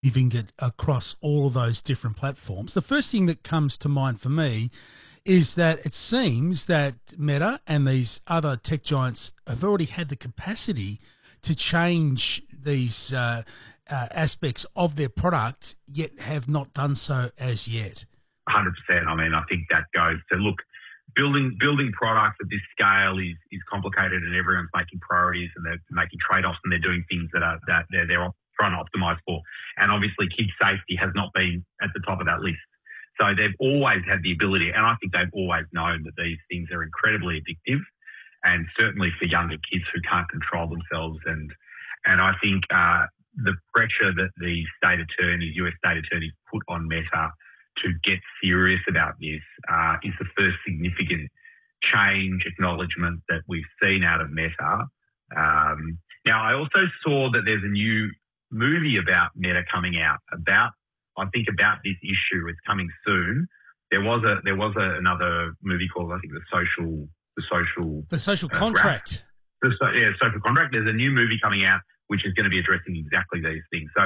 moving it across all of those different platforms. The first thing that comes to mind for me is that it seems that Meta and these other tech giants have already had the capacity to change these aspects of their product, yet have not done so as yet. 100%. I mean, I think that goes to, look, building products at this scale is complicated, and everyone's making priorities and they're making trade-offs, and they're doing things that they're trying to optimize for. And obviously, kids' safety has not been at the top of that list. So they've always had the ability, and I think they've always known that these things are incredibly addictive, and certainly for younger kids who can't control themselves. And I think the pressure that the US state attorneys put on Meta to get serious about this is the first significant change, acknowledgement that we've seen out of Meta. Now, I also saw that there's a new movie about Meta coming out about this issue. It's coming soon. There was another movie called, I think, The Social Contract. Social Contract. There's a new movie coming out which is going to be addressing exactly these things. So,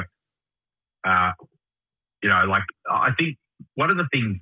I think one of the things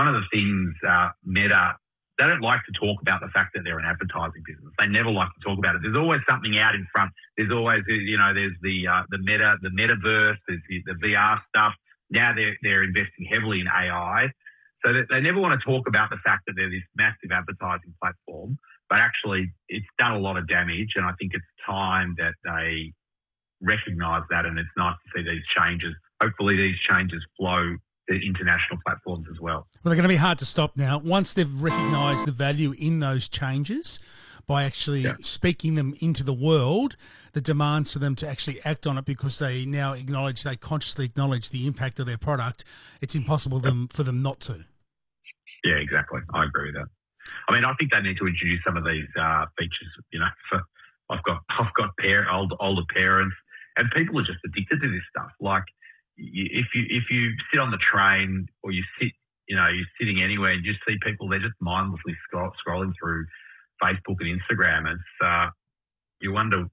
Meta, they don't like to talk about the fact that they're an advertising business. They never like to talk about it. There's always something out in front. There's always, there's the metaverse, there's the VR stuff. Now they're investing heavily in AI. So they never want to talk about the fact that they're this massive advertising platform, but actually it's done a lot of damage, and I think it's time that they recognise that, and it's nice to see these changes. Hopefully these changes flow to international platforms as well. Well, they're going to be hard to stop now. Once they've recognised the value in those changes by actually speaking them into the world, the demands for them to actually act on it, because they now consciously acknowledge the impact of their product, it's impossible for them not to. Yeah, exactly. I agree with that. I mean, I think they need to introduce some of these features. I've got older parents, and people are just addicted to this stuff. Like, if you sit on the train, or you're sitting anywhere, and you just see people, they're just mindlessly scrolling through Facebook and Instagram. It's you wonder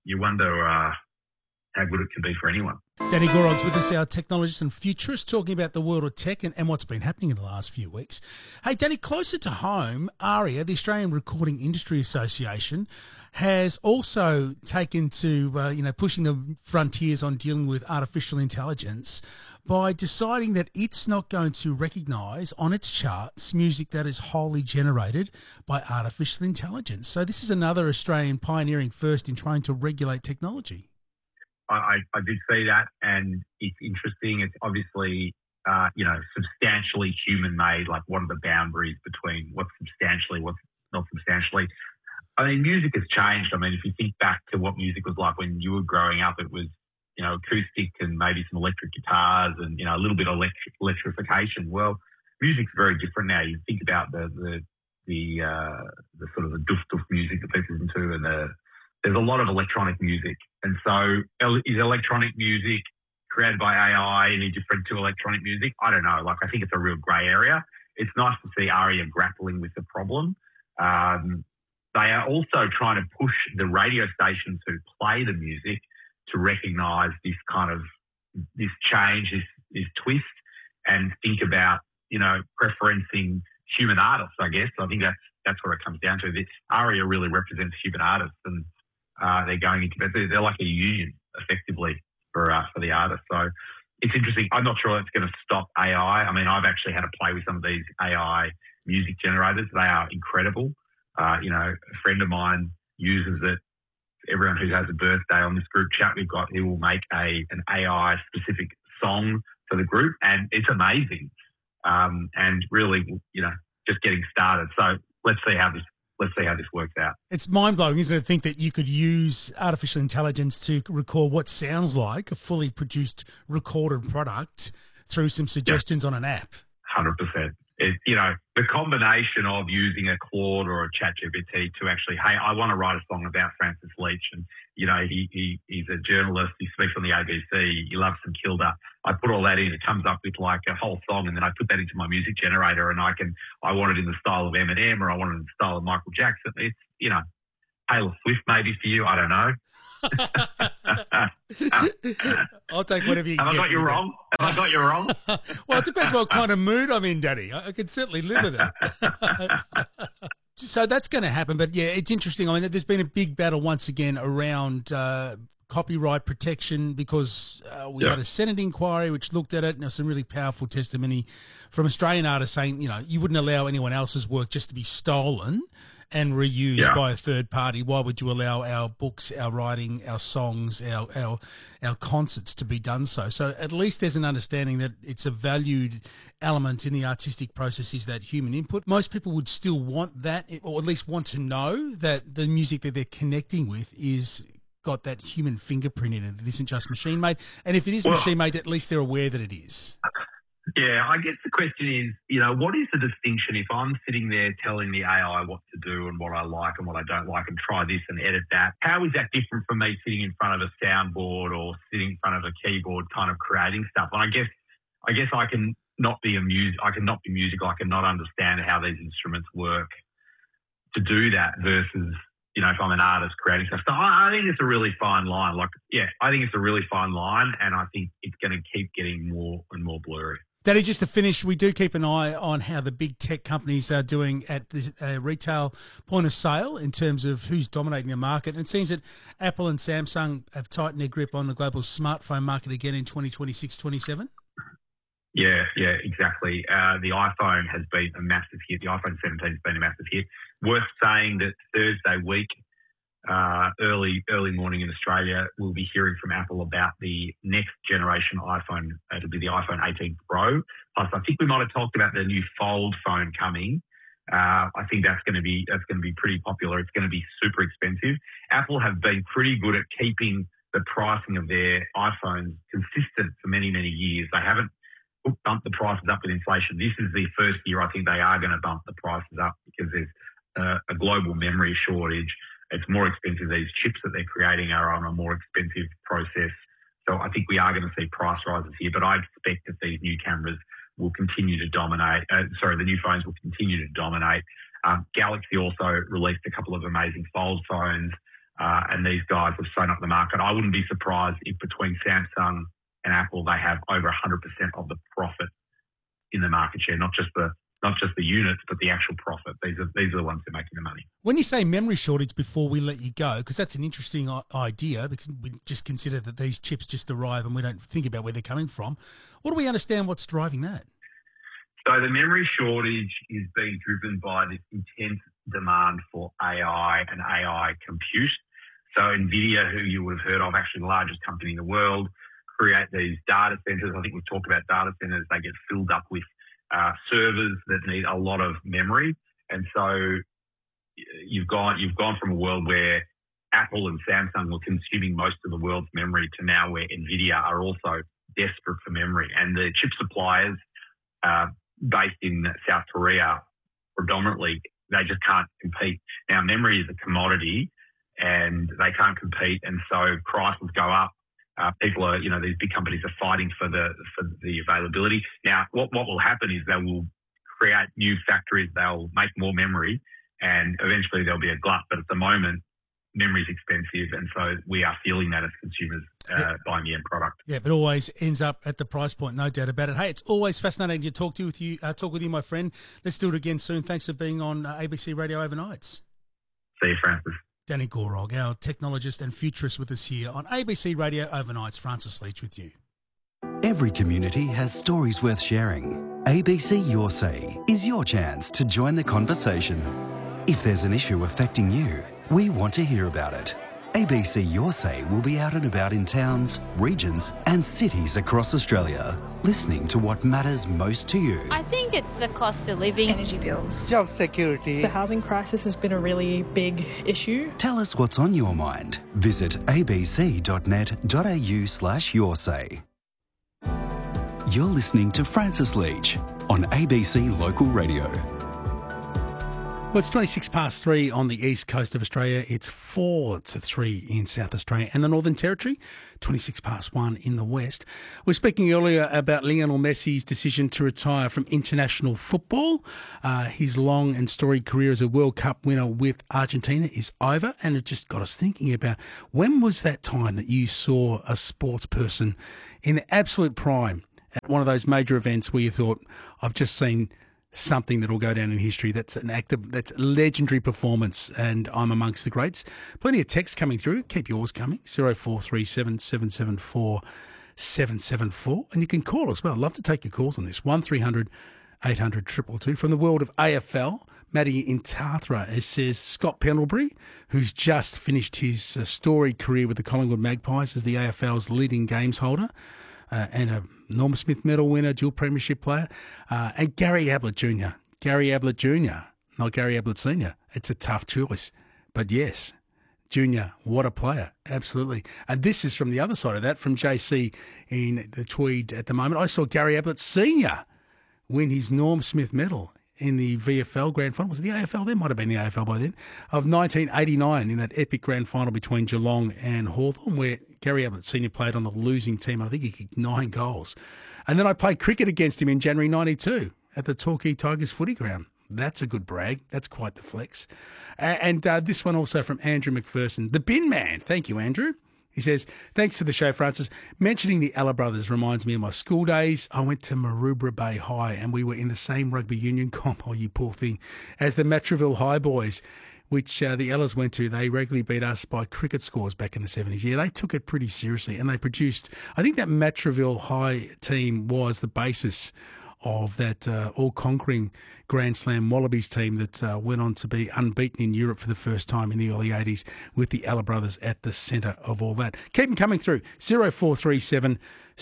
how good it can be for anyone. Danny Gorog's with us, our technologist and futurist, talking about the world of tech and what's been happening in the last few weeks. Hey, Danny, closer to home, ARIA, the Australian Recording Industry Association, has also taken to, pushing the frontiers on dealing with artificial intelligence by deciding that it's not going to recognise on its charts music that is wholly generated by artificial intelligence. So this is another Australian pioneering first in trying to regulate technology. I did see that, and it's interesting. It's obviously, substantially human-made. Like, what are the boundaries between what's substantially, what's not substantially? I mean, music has changed. I mean, if you think back to what music was like when you were growing up, it was, acoustic and maybe some electric guitars and, a little bit of electrification. Well, music's very different now. You think about the sort of the doof music that people listen to, and there's a lot of electronic music. And so is electronic music created by AI any different to electronic music? I don't know. Like, I think it's a real grey area. It's nice to see ARIA grappling with the problem. They are also trying to push the radio stations who play the music to recognise this kind of this change, this twist, and think about, preferencing human artists, I guess. I think that's what it comes down to. This ARIA really represents human artists, and they're going into – they're like a union, effectively, for the artists. So it's interesting. I'm not sure it's going to stop AI. I mean, I've actually had to play with some of these AI music generators. They are incredible. A friend of mine uses it. Everyone who has a birthday on this group chat we've got, he will make an AI-specific song for the group, and it's amazing. And really, just getting started. So let's see how this works out. It's mind-blowing, isn't it, to think that you could use artificial intelligence to record what sounds like a fully produced recorded product through some suggestions on an app. 100%. The combination of using a Claude or a ChatGPT to actually, hey, I want to write a song about Francis Leach, and he's a journalist, he speaks on the ABC, he loves some Kilda. I put all that in, it comes up with like a whole song, and then I put that into my music generator, and I want it in the style of Eminem, or I want it in the style of Michael Jackson. It's Taylor Swift maybe for you, I don't know. I'll take whatever you can Have I get got you from me, wrong? Have I got you wrong? Well, it depends what kind of mood I'm in, Daddy. I can certainly live with it. So that's going to happen. But, yeah, it's interesting. I mean, there's been a big battle once again around copyright protection because we had a Senate inquiry which looked at it, and there's some really powerful testimony from Australian artists saying, you wouldn't allow anyone else's work just to be stolen and reused by a third party. Why would you allow our books, our writing, our songs, our concerts to be done so? So at least there's an understanding that it's a valued element in the artistic process is that human input. Most people would still want that, or at least want to know that the music that they're connecting with is got that human fingerprint in it. It isn't just machine made. And if it is machine made, at least they're aware that it is. Yeah, I guess the question is, what is the distinction if I'm sitting there telling the AI what to do and what I like and what I don't like and try this and edit that? How is that different from me sitting in front of a soundboard or sitting in front of a keyboard kind of creating stuff? And I guess I can not be musical. I can not understand how these instruments work to do that versus, if I'm an artist creating stuff. So I think it's a really fine line. I think it's a really fine line, and I think it's going to keep getting more and more blurry. Daddy, just to finish, we do keep an eye on how the big tech companies are doing at the retail point of sale in terms of who's dominating the market. And it seems that Apple and Samsung have tightened their grip on the global smartphone market again in 2026-27. Yeah, exactly. The iPhone has been a massive hit. The iPhone 17 has been a massive hit. Worth saying that Thursday week, early morning in Australia, we'll be hearing from Apple about the next generation iPhone. It'll be the iPhone 18 Pro. Plus, I think we might have talked about the new Fold phone coming. I think that's going to be pretty popular. It's going to be super expensive. Apple have been pretty good at keeping the pricing of their iPhones consistent for many, many years. They haven't bumped the prices up with inflation. This is the first year I think they are going to bump the prices up because there's a global memory shortage. It's more expensive. These chips that they're creating are on a more expensive process. So I think we are going to see price rises here, but I expect that these new cameras will continue to dominate. The new phones will continue to dominate. Galaxy also released a couple of amazing Fold phones, and these guys have sewn up the market. I wouldn't be surprised if between Samsung and Apple, they have over 100% of the profit in the market share, not just the units, but the actual profit. These are the ones that are making the money. When you say memory shortage, before we let you go, because that's an interesting idea, because we just consider that these chips just arrive and we don't think about where they're coming from. What do we understand what's driving that? So the memory shortage is being driven by this intense demand for AI and AI compute. So NVIDIA, who you would have heard of, actually the largest company in the world, create these data centers. I think we've talked about data centers. They get filled up with servers that need a lot of memory. And so you've gone from a world where Apple and Samsung were consuming most of the world's memory to now where NVIDIA are also desperate for memory. And the chip suppliers based in South Korea predominantly, they just can't compete. Now, memory is a commodity and they can't compete. And so prices go up. People are, these big companies are fighting for the availability. Now, what will happen is they will create new factories. They'll make more memory, and eventually there'll be a glut. But at the moment, memory is expensive, and so we are feeling that as consumers buying the end product. Yeah, but always ends up at the price point, no doubt about it. Hey, it's always fascinating to talk with you, my friend. Let's do it again soon. Thanks for being on ABC Radio Overnights. See you, Francis. Danny Gorog, our technologist and futurist, with us here on ABC Radio Overnights. Francis Leach with you. Every community has stories worth sharing. ABC Your Say is your chance to join the conversation. If there's an issue affecting you, we want to hear about it. ABC Your Say will be out and about in towns, regions and cities across Australia, listening to what matters most to you. I think it's the cost of living, energy bills, job security. The housing crisis has been a really big issue. Tell us what's on your mind. Visit abc.net.au/yoursay. You're listening to Francis Leach on ABC Local Radio. Well, it's 3 on the east coast of Australia. It's 4-3 in South Australia and the Northern Territory. 1 in the west. We're speaking earlier about Lionel Messi's decision to retire from international football. His long and storied career as a World Cup winner with Argentina is over, and it just got us thinking about when was that time that you saw a sports person in the absolute prime at one of those major events where you thought, I've just seen something that will go down in history. That's that's legendary performance, and I'm amongst the greats. Plenty of texts coming through. Keep yours coming. 0437 774 774. And you can call as well. I'd love to take your calls on this. 1300 800 222. From the world of AFL, Matty in Tathra says Scott Pendlebury, who's just finished his storied career with the Collingwood Magpies as the AFL's leading games holder, and a Norm Smith medal winner, dual premiership player, and Gary Ablett Jr. Gary Ablett Jr., not Gary Ablett Sr. It's a tough choice. But yes, Junior, what a player. Absolutely. And this is from the other side of that, from JC in the Tweed at the moment. I saw Gary Ablett Sr. win his Norm Smith medal in the VFL Grand Final. Was it the AFL then? Might have been the AFL by then. Of 1989 in that epic Grand Final between Geelong and Hawthorn, where Gary Ablett Sr. played on the losing team. I think he kicked 9 goals. And then I played cricket against him in January 92 at the Torquay Tigers footy ground. That's a good brag. That's quite the flex. And this one also from Andrew McPherson, the bin man. Thank you, Andrew. He says, thanks to the show, Francis. Mentioning the Ella brothers reminds me of my school days. I went to Maroubra Bay High and we were in the same rugby union comp, oh, you poor thing, as the Matraville High boys, which the Ellas went to. They regularly beat us by cricket scores back in the 70s. Yeah, they took it pretty seriously and they produced, I think that Matraville High team was the basis of that all-conquering Grand Slam Wallabies team that went on to be unbeaten in Europe for the first time in the early 80s with the Ella brothers at the centre of all that. Keep them coming through, 0437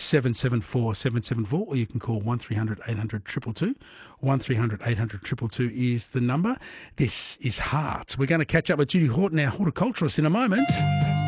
774 774, or you can call 1300 800 222. 1300 800 222 is the number. This is Heart. We're going to catch up with Judy Horton, our horticulturalist, in a moment.